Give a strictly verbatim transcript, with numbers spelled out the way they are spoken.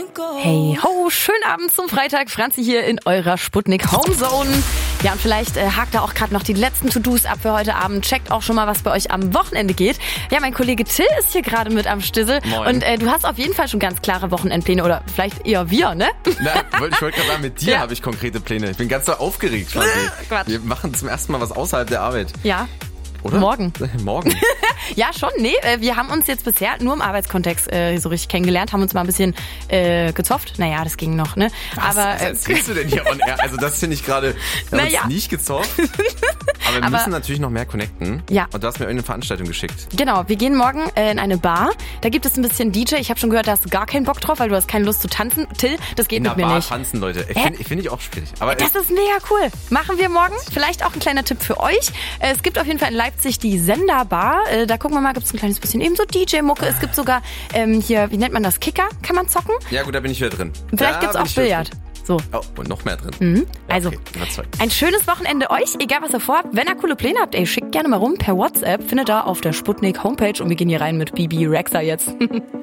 Hey ho, schönen Abend zum Freitag. Franzi hier in eurer Sputnik Homezone. Ja, und vielleicht äh, hakt da auch gerade noch die letzten To-Dos ab für heute Abend. Checkt auch schon mal, was bei euch am Wochenende geht. Ja, mein Kollege Till ist hier gerade mit am Stissel. Moin. Und äh, du hast auf jeden Fall schon ganz klare Wochenendpläne. Oder vielleicht eher wir, ne? Na, ich wollte gerade sagen, mit dir Ja. habe ich konkrete Pläne. Ich bin ganz so aufgeregt, Franzi. Quatsch. Wir machen zum ersten Mal was außerhalb der Arbeit. Ja. Oder? Morgen. Morgen. Ja, schon. Nee, äh, wir haben uns jetzt bisher nur im Arbeitskontext äh, so richtig kennengelernt, haben uns mal ein bisschen äh, gezofft. Naja, das ging noch, ne? Was, Aber was äh, erzählst du denn hier on air? Also das finde ich gerade, wir haben Naja. uns nicht gezofft. Aber wir Aber- müssen natürlich noch mehr connecten. Ja. Und du hast mir irgendeine Veranstaltung geschickt. genau, wir gehen morgen äh, in eine Bar. Da gibt es ein bisschen D J. Ich habe schon gehört, da hast du gar keinen Bock drauf, weil du hast keine Lust zu tanzen. Till, das geht In mit der mir Bar nicht. tanzen, Leute. Ich Hä? finde find ich auch schwierig. Aber Das ist mega cool. Machen wir morgen. Vielleicht auch ein kleiner Tipp für euch. Äh, Es gibt auf jeden Fall in Leipzig die Senderbar. Äh, Da gucken wir mal, gibt es ein kleines bisschen eben so D J-Mucke. Es gibt sogar ähm, hier, wie nennt man das, Kicker? Kann man zocken? ja gut, da bin ich wieder drin. Vielleicht Da gibt's bin auch ich wieder Billard. drin. So. Oh, und noch mehr drin. Mhm. Ja, Also, okay, überzeugt. ein schönes Wochenende euch, egal was ihr vorhabt. Wenn ihr coole Pläne habt, ey, schickt gerne mal rum per WhatsApp. Findet ihr auf der Sputnik Homepage und wir gehen hier rein mit Bibi Rexha jetzt.